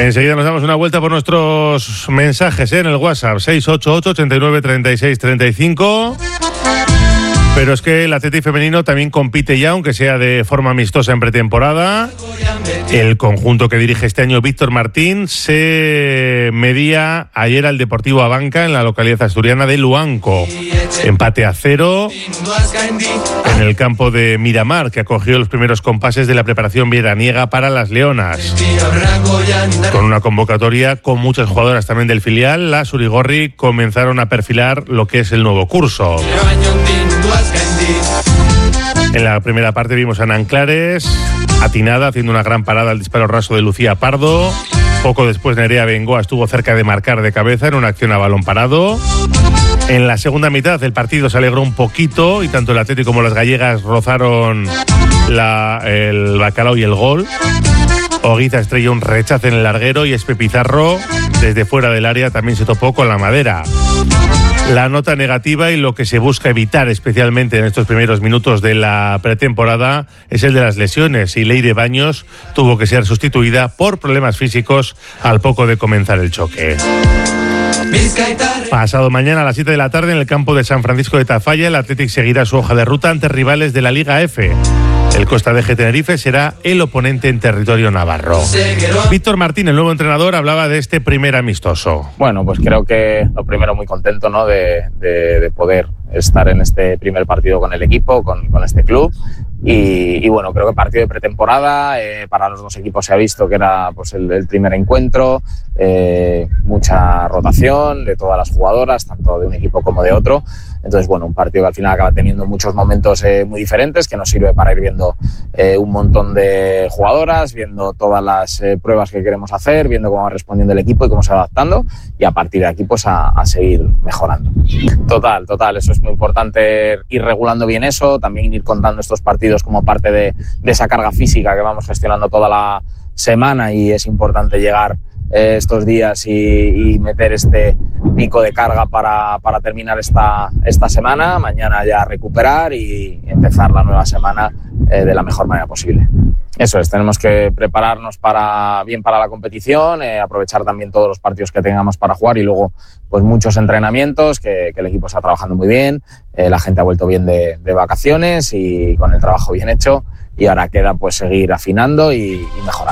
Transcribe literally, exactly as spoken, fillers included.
Enseguida nos damos una vuelta por nuestros mensajes, ¿eh? En el WhatsApp seis ocho ocho, ochenta y nueve, treinta y seis, treinta y cinco. Pero es que el Athletic femenino también compite ya, aunque sea de forma amistosa en pretemporada. El conjunto que dirige este año Víctor Martín se medía ayer al Deportivo Abanca en la localidad asturiana de Luanco. Empate a cero en el campo de Miramar, que acogió los primeros compases de la preparación veraniega para las leonas. Con una convocatoria con muchas jugadoras también del filial, las Urigorri comenzaron a perfilar lo que es el nuevo curso. En la primera parte vimos a Nanclares, atinada, haciendo una gran parada al disparo raso de Lucía Pardo. Poco después Nerea Bengoa estuvo cerca de marcar de cabeza en una acción a balón parado. En la segunda mitad el partido se alegró un poquito y tanto el Atlético como las gallegas rozaron la, el bacalao y el gol. Oguiza estrelló un rechazo en el larguero y Espe Pizarro, desde fuera del área, también se topó con la madera. La nota negativa y lo que se busca evitar especialmente en estos primeros minutos de la pretemporada es el de las lesiones, y Leire Baños tuvo que ser sustituida por problemas físicos al poco de comenzar el choque. Pasado mañana a las siete de la tarde en el campo de San Francisco de Tafalla, el Athletic seguirá su hoja de ruta ante rivales de la Liga F. El Costa de G Tenerife será el oponente en territorio navarro. Víctor Martín, el nuevo entrenador, hablaba de este primer amistoso. Bueno, pues creo que lo primero muy contento, ¿no?, de, de, de poder estar en este primer partido con el equipo, con, con este club. Y, y bueno, creo que partido de pretemporada, eh, para los dos equipos se ha visto que era pues el, el primer encuentro, eh, mucha rotación de todas las jugadoras, tanto de un equipo como de otro. Entonces, bueno, un partido que al final acaba teniendo muchos momentos eh, muy diferentes, que nos sirve para ir viendo eh, un montón de jugadoras, viendo todas las eh, pruebas que queremos hacer, viendo cómo va respondiendo el equipo y cómo se va adaptando, y a partir de aquí pues a, a seguir mejorando. Total, total, eso es muy importante, ir regulando bien eso, también ir contando estos partidos como parte de, de esa carga física que vamos gestionando toda la semana, y es importante llegar eh, estos días y, y meter este pico de carga para, para terminar esta, esta semana, mañana ya recuperar y empezar la nueva semana eh, de la mejor manera posible. Eso es, tenemos que prepararnos para, bien para la competición, eh, aprovechar también todos los partidos que tengamos para jugar, y luego pues muchos entrenamientos, que, que el equipo está trabajando muy bien, eh, la gente ha vuelto bien de, de vacaciones y con el trabajo bien hecho, y ahora queda pues seguir afinando y, y mejorando.